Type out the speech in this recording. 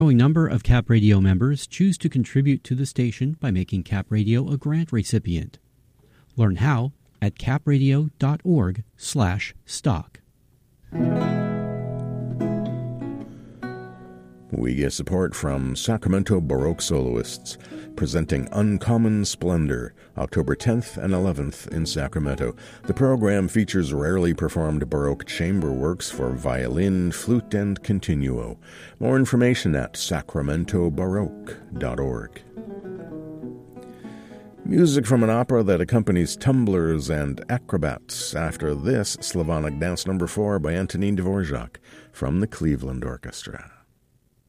A growing number of Cap Radio members choose to contribute to the station by making Cap Radio a grant recipient. Learn how at capradio.org/stock. We get support from Sacramento Baroque Soloists, presenting Uncommon Splendor, October 10th and 11th in Sacramento. The program features rarely performed Baroque chamber works for violin, flute, and continuo. More information at sacramentobaroque.org. Music from an opera that accompanies tumblers and acrobats. After this, Slavonic Dance No. 4 by Antonin Dvorak from the Cleveland Orchestra.